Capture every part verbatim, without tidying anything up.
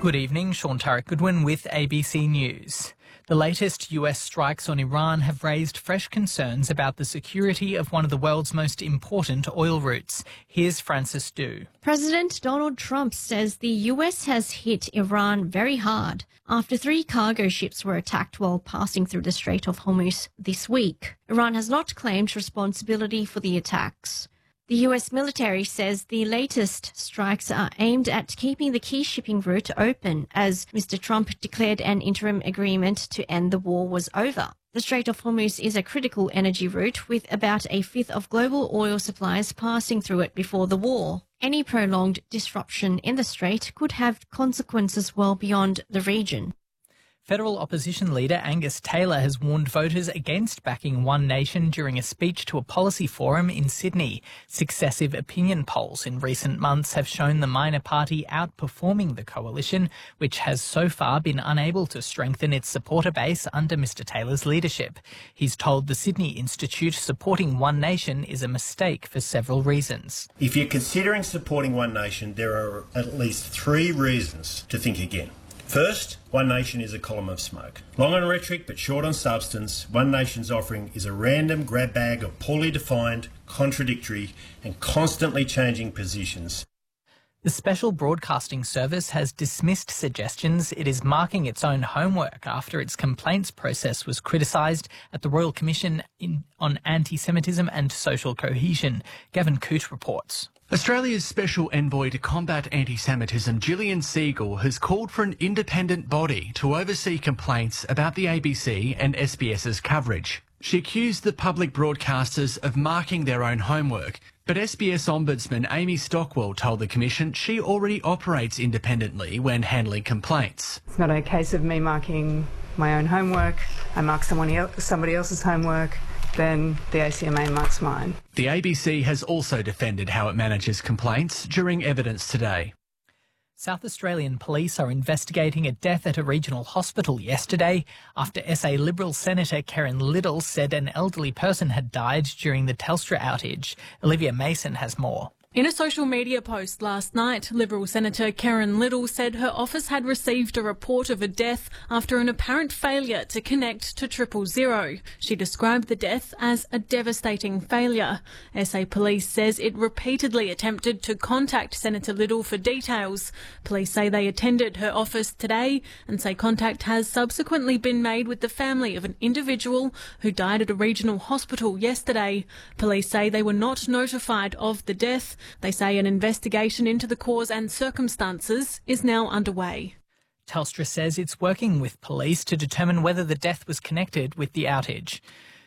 Good evening, Sean Tarek Goodwin with A B C News. The latest U S strikes on Iran have raised fresh concerns about the security of one of the world's most important oil routes. Here's Francis Du. President Donald Trump says the U S has hit Iran very hard after three cargo ships were attacked while passing through the Strait of Hormuz this week. Iran has not claimed responsibility for the attacks. The U S military says the latest strikes are aimed at keeping the key shipping route open as Mister Trump declared an interim agreement to end the war was over. The Strait of Hormuz is a critical energy route with about a fifth of global oil supplies passing through it before the war. Any prolonged disruption in the strait could have consequences well beyond the region. Federal opposition leader Angus Taylor has warned voters against backing One Nation during a speech to a policy forum in Sydney. Successive opinion polls in recent months have shown the minor party outperforming the coalition, which has so far been unable to strengthen its supporter base under Mister Taylor's leadership. He's told the Sydney Institute supporting One Nation is a mistake for several reasons. If you're considering supporting One Nation, there are at least three reasons to think again. First, One Nation is a column of smoke. Long on rhetoric but short on substance, One Nation's offering is a random grab bag of poorly defined, contradictory and constantly changing positions. The Special Broadcasting Service has dismissed suggestions it is marking its own homework after its complaints process was criticised at the Royal Commission in, on Anti-Semitism and Social Cohesion. Gavin Coote reports. Australia's Special Envoy to Combat Anti-Semitism, Gillian Siegel, has called for an independent body to oversee complaints about the A B C and SBS's coverage. She accused the public broadcasters of marking their own homework, but S B S Ombudsman Amy Stockwell told the Commission she already operates independently when handling complaints. It's not a case of me marking my own homework. I mark someone else, somebody else's homework. Then the A C M A marks mine. The A B C has also defended how it manages complaints during evidence today. South Australian police are investigating a death at a regional hospital yesterday after S A Liberal Senator Karen Liddle said an elderly person had died during the Telstra outage. Olivia Mason has more. In a social media post last night, Liberal Senator Karen Liddle said her office had received a report of a death after an apparent failure to connect to triple zero. She described the death as a devastating failure. S A Police says it repeatedly attempted to contact Senator Liddle for details. Police say they attended her office today and say contact has subsequently been made with the family of an individual who died at a regional hospital yesterday. Police say they were not notified of the death. They say an investigation into the cause and circumstances is now underway. Telstra says it's working with police to determine whether the death was connected with the outage.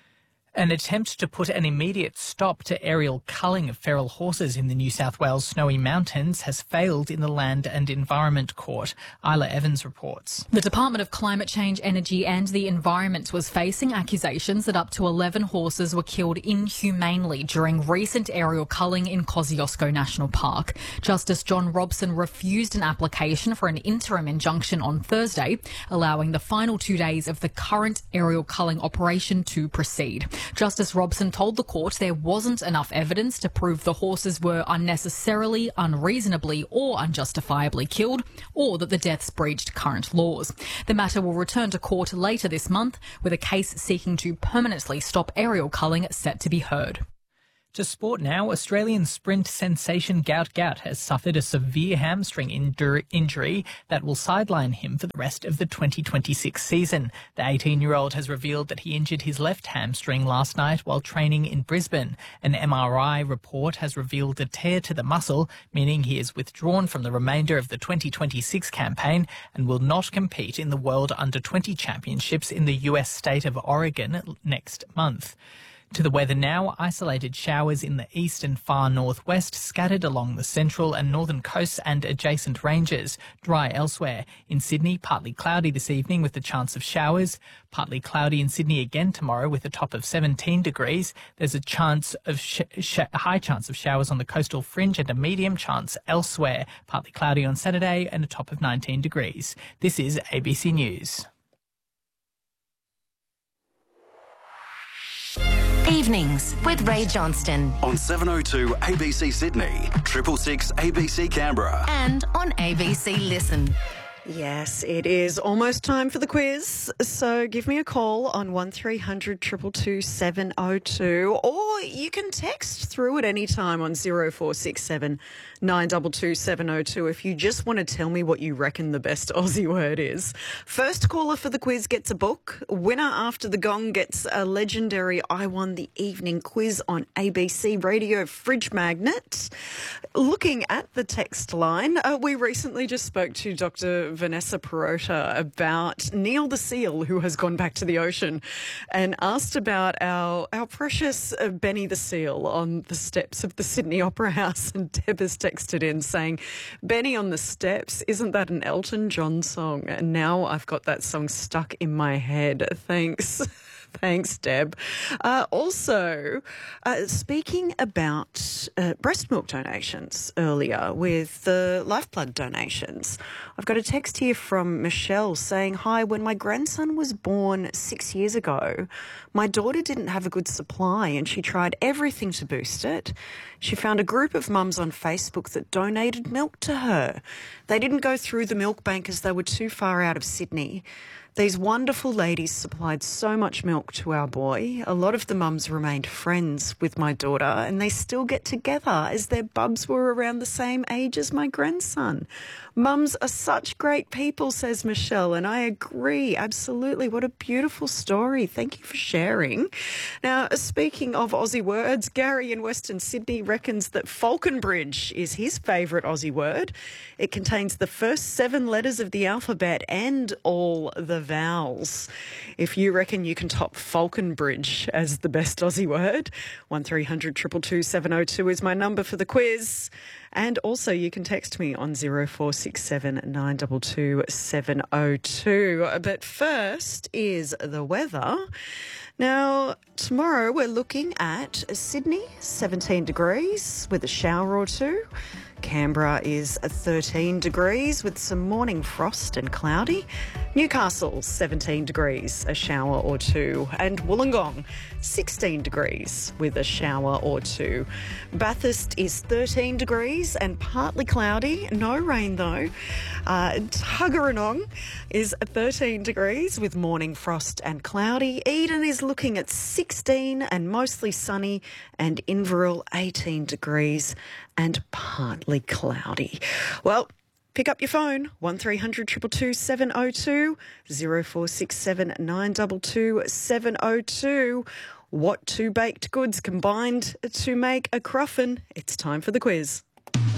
An attempt to put an immediate stop to aerial culling of feral horses in the New South Wales Snowy Mountains has failed in the Land and Environment Court. Isla Evans reports. The Department of Climate Change, Energy and the Environment was facing accusations that up to eleven horses were killed inhumanely during recent aerial culling in Kosciuszko National Park. Justice John Robson refused an application for an interim injunction on Thursday, allowing the final two days of the current aerial culling operation to proceed. Justice Robson told the court there wasn't enough evidence to prove the horses were unnecessarily, unreasonably or unjustifiably killed, or that the deaths breached current laws. The matter will return to court later this month, with a case seeking to permanently stop aerial culling set to be heard. To sport now, Australian sprint sensation Gout Gout has suffered a severe hamstring indur- injury that will sideline him for the rest of the twenty twenty-six season. The eighteen-year-old has revealed that he injured his left hamstring last night while training in Brisbane. An M R I report has revealed a tear to the muscle, meaning he is withdrawn from the remainder of the twenty twenty-six campaign and will not compete in the World Under twenty Championships in the U S state of Oregon next month. To the weather now, isolated showers in the east and far northwest, scattered along the central and northern coasts and adjacent ranges. Dry elsewhere. In Sydney, partly cloudy this evening with a chance of showers. Partly cloudy in Sydney again tomorrow with a top of seventeen degrees. There's a chance of sh- sh- a high chance of showers on the coastal fringe and a medium chance elsewhere. Partly cloudy on Saturday and a top of nineteen degrees. This is A B C News. Evenings with Ray Johnston. On seven oh two A B C Sydney, triple six A B C Canberra. And on A B C Listen. Yes, it is almost time for the quiz. So give me a call on one three hundred two two two seven oh two, or you can text through at any time on zero four six seven nine two two seven oh two if you just want to tell me what you reckon the best Aussie word is. First caller for the quiz gets a book. Winner after the gong gets a legendary I Won the Evening quiz on A B C Radio fridge magnet. Looking at the text line, uh, we recently just spoke to Doctor Vanessa Perota about Neil the seal, who has gone back to the ocean, and asked about our our precious uh, Benny the seal on the steps of the Sydney Opera House. And Deb has texted in saying, Benny on the steps, isn't that an Elton John song? And now I've got that song stuck in my head. Thanks. Thanks, Deb. Uh, also, uh, speaking about uh, breast milk donations earlier with the lifeblood donations, I've got a text here from Michelle saying, hi, when my grandson was born six years ago, my daughter didn't have a good supply and she tried everything to boost it. She found a group of mums on Facebook that donated milk to her. They didn't go through the milk bank as they were too far out of Sydney. These wonderful ladies supplied so much milk to our boy. A lot of the mums remained friends with my daughter and they still get together as their bubs were around the same age as my grandson. Mums are such great people, says Michelle, and I agree. Absolutely. What a beautiful story. Thank you for sharing. Now, speaking of Aussie words, Gary in Western Sydney reckons that Falconbridge is his favourite Aussie word. It contains the first seven letters of the alphabet and all the vowels. If you reckon you can top Falconbridge as the best Aussie word, one three hundred two two two seven oh two is my number for the quiz. And also you can text me on zero four six seven nine two two seven oh two. But first is the weather. Now, tomorrow we're looking at Sydney, seventeen degrees with a shower or two. Canberra is thirteen degrees with some morning frost and cloudy. Newcastle, seventeen degrees, a shower or two. And Wollongong, sixteen degrees with a shower or two. Bathurst is thirteen degrees and partly cloudy. No rain though. Uh, Tuggeranong is thirteen degrees with morning frost and cloudy. Eden is looking at sixteen and mostly sunny. And Inverell, eighteen degrees and partly cloudy. Well, pick up your phone, one three hundred two two two seven oh two, zero four six seven nine two two seven oh two. What two baked goods combined to make a cruffin? It's time for the quiz.